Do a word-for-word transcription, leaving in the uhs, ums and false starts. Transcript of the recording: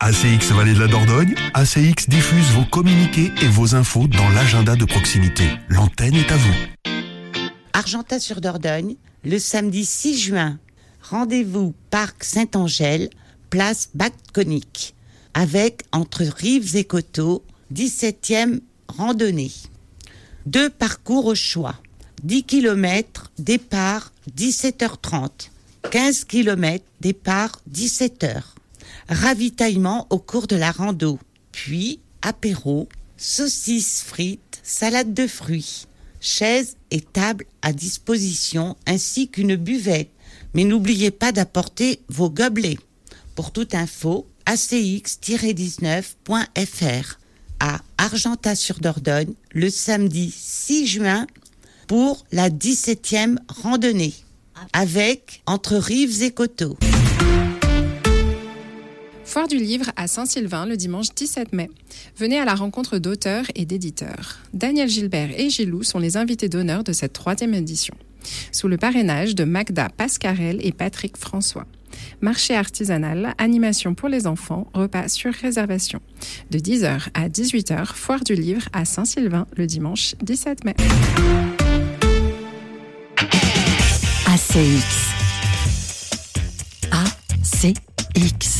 A C X Vallée de la Dordogne, A C X diffuse vos communiqués et vos infos dans l'agenda de proximité. L'antenne est à vous. Argentat-sur-Dordogne, le samedi six juin. Rendez-vous Parc Saint-Angèle, place Bac-Conique, avec entre Rives et Coteaux, dix-septième randonnée. Deux parcours au choix. dix kilomètres, départ dix-sept heures trente. quinze kilomètres, départ dix-sept heures. Ravitaillement au cours de la rando. Puis, apéro, saucisses frites, salade de fruits. Chaises et tables à disposition ainsi qu'une buvette. Mais n'oubliez pas d'apporter vos gobelets. Pour toute info, a c x dix-neuf point f r à Argentat-sur-Dordogne le samedi six juin pour la dix-septième randonnée avec entre Rives et Coteaux. Foire du livre à Saint-Sylvain le dimanche dix-sept mai. Venez à la rencontre d'auteurs et d'éditeurs. Daniel Gilbert et Gilou sont les invités d'honneur de cette troisième édition. Sous le parrainage de Magda Pascarel et Patrick François. Marché artisanal, animation pour les enfants, repas sur réservation. De dix heures à dix-huit heures, Foire du livre à Saint-Sylvain le dimanche dix-sept mai. A C X. A C X.